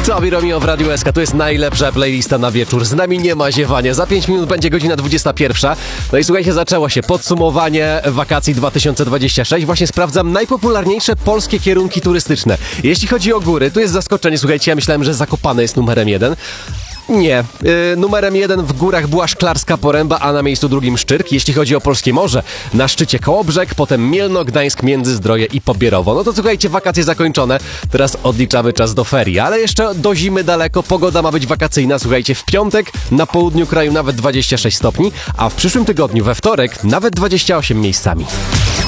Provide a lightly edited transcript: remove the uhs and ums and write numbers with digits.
Tobi Romeo w Radiu SK. To jest najlepsza playlista na wieczór. Z nami nie ma ziewania. Za 5 minut będzie godzina 21. No i słuchajcie, zaczęło się podsumowanie wakacji 2026. Właśnie sprawdzam najpopularniejsze polskie kierunki turystyczne. Jeśli chodzi o góry, tu jest zaskoczenie. Słuchajcie, ja myślałem, że Zakopane jest numerem 1. Nie. Numerem 1 w górach była Szklarska Poręba, a na miejscu drugim Szczyrk. Jeśli chodzi o polskie morze, na szczycie Kołobrzeg, potem Mielno, Gdańsk, Międzyzdroje i Pobierowo. No to słuchajcie, wakacje zakończone. Teraz odliczamy czas do ferii, ale jeszcze do zimy daleko. Pogoda ma być wakacyjna. Słuchajcie, w piątek na południu kraju nawet 26 stopni, a w przyszłym tygodniu we wtorek nawet 28 miejscami.